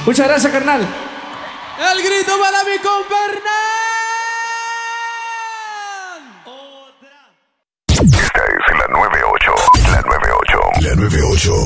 Muchas gracias, carnal. El grito para mi Fernán. Esta es la 98. La 98. La 98.